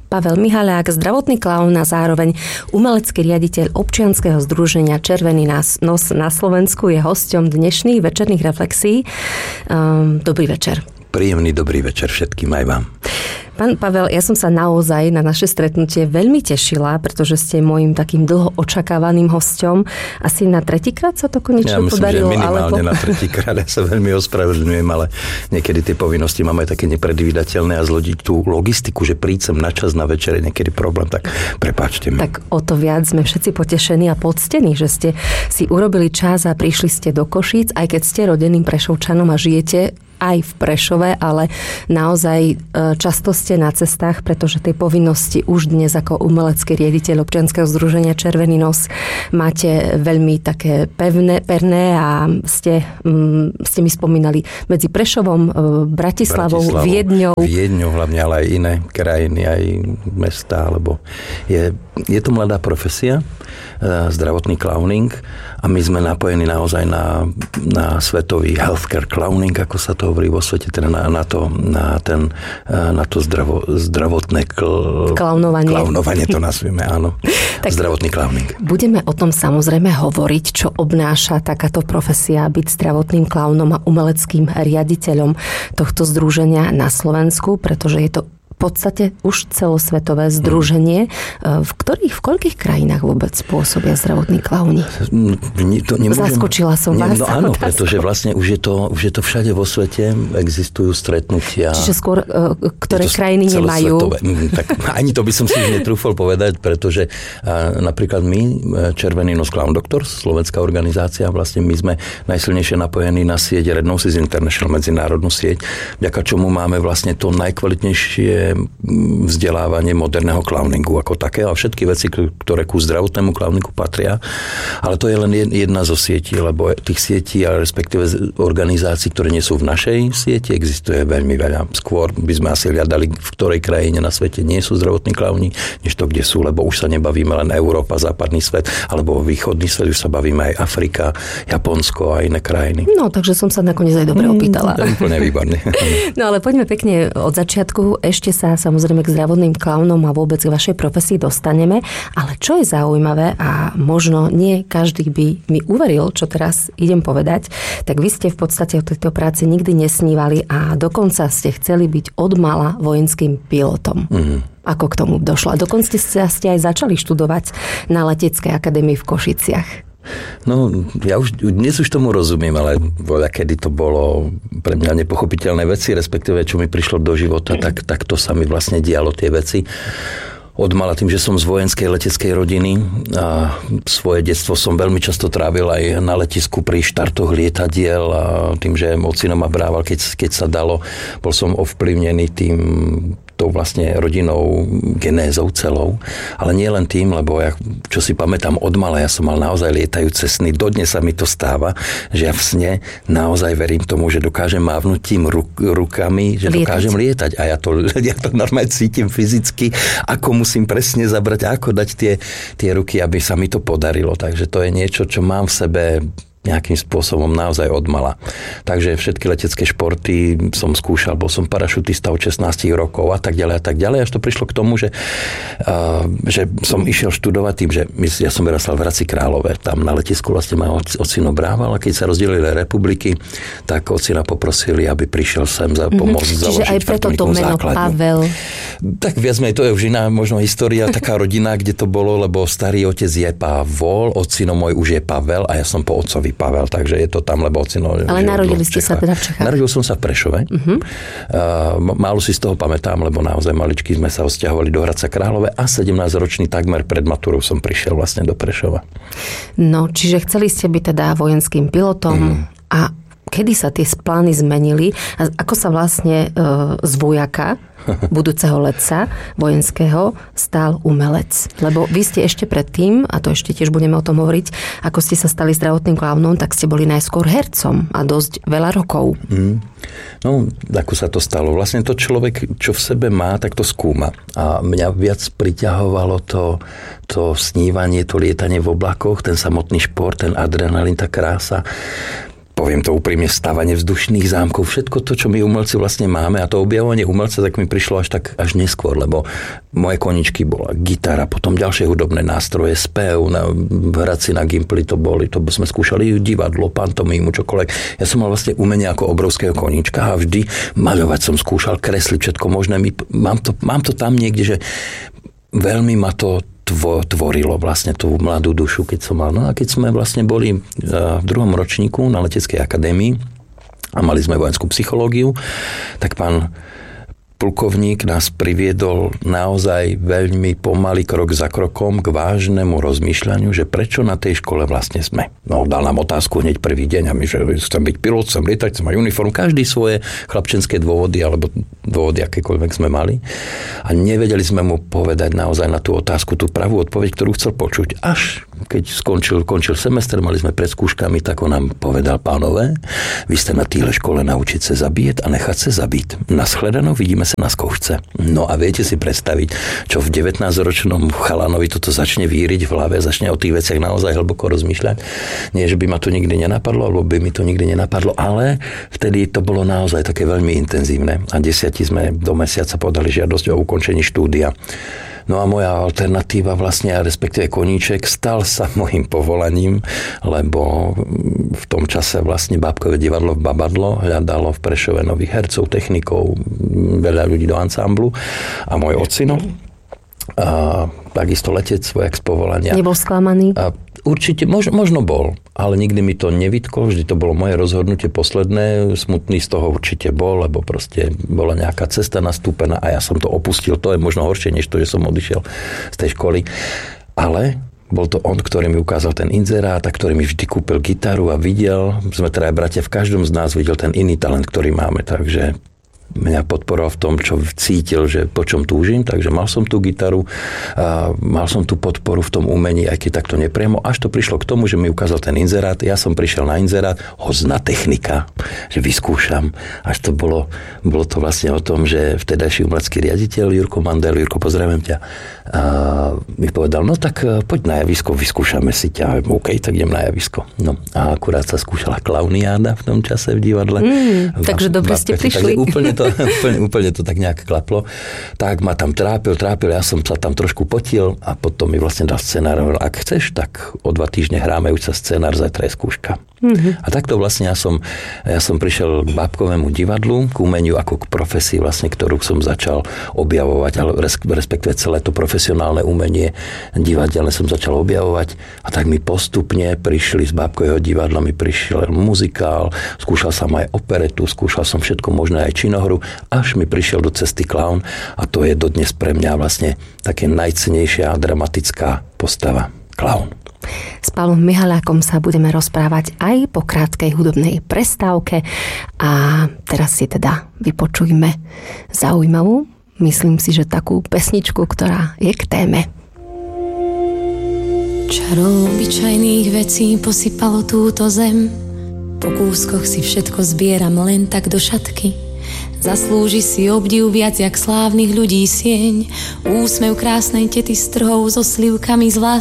Pavel Mihaľák, zdravotný klaun a zároveň umelecký riaditeľ občianskeho združenia Červený nos na Slovensku, je hosťom dnešných večerných reflexií. Dobrý večer. Príjemný dobrý večer všetkým aj vám. Pán Pavel, ja som sa naozaj na naše stretnutie veľmi tešila, pretože ste môjim takým dlho očakávaným hosťom. Asi na tretíkrát sa to konečne podarilo? Ja myslím, že minimálne na tretíkrát. Ja sa veľmi ospravedlňujem, ale niekedy tie povinnosti máme také nepredvídateľné a zlodiť tú logistiku, že príď sem na čas na večer je niekedy problém, tak prepáčte mi. Tak o to viac sme všetci potešení a poctení, že ste si urobili čas a prišli ste do Košíc, aj keď ste rodeným Prešovčanom a žijete aj v Prešove, ale naozaj často ste na cestách, pretože tej povinnosti už dnes ako umelecký riaditeľ občianskeho združenia Červený nos máte veľmi také pevné a ste mi spomínali medzi Prešovom, Bratislavou, Viedňou. Viedňou hlavne, ale aj iné krajiny, aj mestá, lebo je to mladá profesia, zdravotný clowning a my sme napojení naozaj na svetový healthcare clowning, ako sa to hovorí vo svete, teda na to zdravotné klaunovanie to nazvime, áno. Tak zdravotný clowning. Budeme o tom samozrejme hovoriť, čo obnáša takáto profesia byť zdravotným klaunom a umeleckým riaditeľom tohto združenia na Slovensku, pretože je to v podstate už celosvetové združenie. V koľkých krajinách vôbec pôsobia zdravotní klauni? Zaskočila som vás. No áno, pretože vlastne už je to všade vo svete, existujú stretnutia. Čiže skôr, ktoré krajiny nemajú? Tak ani to by som si netrúfol povedať, pretože napríklad my, Červený nos Clown Doctors, slovenská organizácia, vlastne my sme najsilnejšie napojení na sieť Red Noses International, medzinárodnú sieť, vďaka čomu máme vlastne to najkvalitnejšie vzdelávanie moderného clowningu ako také a všetky veci, ktoré ku zdravotnému clowningu patria. Ale to je len jedna zo sietí, lebo tých sietí a respektíve organizácií, ktoré nie sú v našej sieti, existuje veľmi veľa. Skôr by sme asi hľadali, v ktorej krajine na svete nie sú zdravotní klauni, než to, kde sú, lebo už sa nebavíme len Európa, západný svet, alebo východný svet, už sa bavíme aj Afrika, Japonsko a iné krajiny. No, takže som sa nakoniec aj dobre opýtala. Úplne výborne. No, ale poďme pekne od začiatku. Ešte sa samozrejme k zdravotným klaunom a vôbec k vašej profesii dostaneme, ale čo je zaujímavé a možno nie každý by mi uveril, čo teraz idem povedať, tak vy ste v podstate o tejto práci nikdy nesnívali a dokonca ste chceli byť odmala vojenským pilotom. Ako k tomu došlo? A dokonca ste aj začali študovať na Leteckej akadémii v Košiciach. No, ja dnes už tomu rozumiem, ale kedy to bolo pre mňa nepochopiteľné veci, respektíve čo mi prišlo do života, tak to sa mi vlastne dialo tie veci. Odmala tým, že som z vojenskej leteckej rodiny a svoje detstvo som veľmi často trávil aj na letisku pri štartoch lietadiel a tým, že ocino ma brával, keď sa dalo, bol som ovplyvnený tým tou vlastne rodinou genézou celou. Ale nie len tým, lebo ja, čo si pamätám odmala, ja som mal naozaj lietajúce sny. Dodnes sa mi to stáva, že ja v sne naozaj verím tomu, že dokážem mávnuť tým rukami, že dokážem lietať. A ja to normálne cítim fyzicky, ako musím presne zabrať, ako dať tie ruky, aby sa mi to podarilo. Takže to je niečo, čo mám v sebe nejakým spôsobom naozaj odmala. Takže všetky letecké športy som skúšal, bol som parašutista od 16 rokov a tak ďalej, až to prišlo k tomu, že som išiel študovať tým, že ja som vyrastal v Hradci Králové, tam na letisku vlastne ma ocino brával a keď sa rozdelili republiky, tak ocina poprosili, aby prišiel sem za pomoc založiť. Čiže aj preto to meno Pavel. Tak viac menej, to je už iná možno história, taká rodina, kde to bolo, lebo starý otec je Pavol, ocino môj už je Pavel a ja som po otcovi Pavel, takže je to tam, lebo ocino... Ale narodili ste sa teda v Čechách? Narodil som sa v Prešove. Málo si z toho pamätám, lebo naozaj maličky sme sa odsťahovali do Hradca Králové a 17-ročný takmer pred maturou som prišiel vlastne do Prešova. No, čiže chceli ste byť teda vojenským pilotom a kedy sa tie plány zmenili a ako sa vlastne z vojaka budúceho letca vojenského stal umelec. Lebo vy ste ešte predtým, a to ešte tiež budeme o tom hovoriť, ako ste sa stali zdravotným klaunom, tak ste boli najskôr hercom a dosť veľa rokov. No, ako sa to stalo? Vlastne to človek, čo v sebe má, tak to skúma. A mňa viac priťahovalo to snívanie, to lietanie v oblakoch, ten samotný šport, ten adrenalín, tá krása. poviem to úprimne, stavanie vzdušných zámkov, všetko to, čo my umelci vlastne máme, a to objavovanie umelca, tak mi prišlo až neskôr, lebo moje koničky bola gitara, potom ďalšie hudobné nástroje, spev, hrať si na gimply to sme skúšali divadlo, pantomímu, čokoľvek. Ja som mal vlastne umenie ako obrovského koníčka a vždy maľovať som skúšal, kresliť všetko možné. Mám to tam niekde, že veľmi ma to tvorilo vlastne tú mladú dušu, keď som mal. No a keď sme vlastne boli v 2. ročníku na Leteckej akadémii a mali sme vojenskú psychológiu, tak pán plukovník nás priviedol naozaj veľmi pomaly krok za krokom k vážnemu rozmýšľaniu, že prečo na tej škole vlastne sme. No, dal nám otázku hneď prvý deň a my, že chcem byť pilot, chcem lietať, chcem mať uniformu, každý svoje chlapčenské dôvody alebo dôvody akékoľvek sme mali. A nevedeli sme mu povedať naozaj na tú otázku tú pravú odpoveď, ktorú chcel počuť. Až keď končil semester, mali sme pred skúškami, tak on nám povedal: pánové, vy ste na týhle škole naučiť sa zabíjať a nechať sa zabiť. Nashledanou, vidíme sa na skúšce. No a viete si predstaviť, čo v 19-ročnom chalanovi toto začne víriť v hlave, začne o tých veciach naozaj hlboko rozmýšľať. Nie, že by ma to nikdy nenapadlo, alebo by mi to nikdy nenapadlo, ale vtedy to bolo naozaj také veľmi intenzívne. A 10 sme do mesiaca podali žiadosť o ukončení štúdia. No a moja alternatíva vlastne, respektíve koníček, stal sa mojím povolaním, lebo v tom čase vlastne Bábkové divadlo v Babadlo hľadalo v Prešove nových hercov, technikov, veľa ľudí do ansámblu a môj ocino. A takisto letec, vojak z povolania. Nebol sklamaný? A určite, možno bol, ale nikdy mi to nevytkol, vždy to bolo moje rozhodnutie posledné, smutný z toho určite bol, lebo proste bola nejaká cesta nastúpená a ja som to opustil, to je možno horšie, než to, že som odišiel z tej školy, ale bol to on, ktorý mi ukázal ten inzerát a ktorý mi vždy kúpil gitaru a videl, sme teda aj bratia, v každom z nás videl ten iný talent, ktorý máme, takže mňa podporoval v tom, čo cítil, že po čom túžim, takže mal som tú gitaru, a mal som tú podporu v tom umení, aj keď takto nepriamo, až to prišlo k tomu, že mi ukázal ten inzerát, ja som prišiel na inzerát, hozná technika, že vyskúšam, až to bolo to vlastne o tom, že vtedajší umelecký riaditeľ Jurko Mandel, Jurko, pozdravím ťa, mi povedal, no tak poď na javisko, vyskúšame si ťa, OK, tak idem na javisko. No a akurát sa skúšala klauniáda v tom čase v divadle. Takže dobre ste prišli. Úplne to tak nejak klaplo. Tak ma tam trápil, ja som sa tam trošku potil a potom mi vlastne dal scenár. Ak chceš, tak o 2 týždne hráme už sa scenár, zajtra je skúška. A takto vlastne ja som prišiel k Bábkovému divadlu, k umeniu ako k profesii vlastne, ktorú som začal objavovať, ale respektíve celé to profesionálne umenie divadelné som začal objavovať a tak mi postupne prišli z Bábkového divadla, mi prišiel muzikál, skúšal som aj operetu, skúšal som všetko možné aj činohru, až mi prišiel do cesty klaun a to je dodnes pre mňa vlastne také najcennejšia dramatická postava, klaun. S Pavlom Mihalákom sa budeme rozprávať aj po krátkej hudobnej prestávke a teraz si teda vypočujme zaujímavú, myslím si, že takú pesničku, ktorá je k téme. Čaro obyčajných vecí posypalo túto zem, po kúskoch si všetko zbieram len tak do šatky. Zaslúži si obdiv viac jak slávnych ľudí sieň, úsmev krásnej tety s trhou so slivkami z